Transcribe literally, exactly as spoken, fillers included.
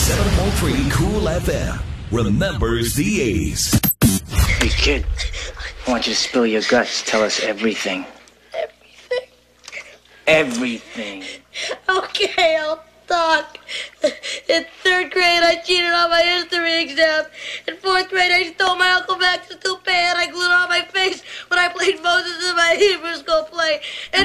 ninety-seven point three Cool F M remembers the A's. Hey, kid, I want you to spill your guts. Tell us everything. Everything? Everything. Okay, I'll talk. In third grade, I cheated on my history exam. In fourth grade, I stole my Uncle Max's toupee and I glued it on my face when I played Moses in my Hebrew school play. In